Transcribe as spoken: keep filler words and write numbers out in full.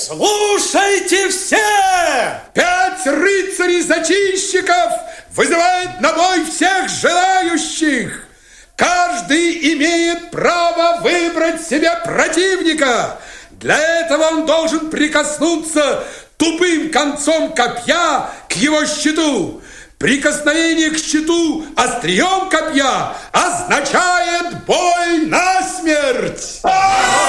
Слушайте все! Пять рыцарей-зачинщиков вызывает на бой всех желающих. Каждый имеет право выбрать себе противника. Для этого он должен прикоснуться тупым концом копья к его щиту. Прикосновение к щиту острием копья означает бой насмерть.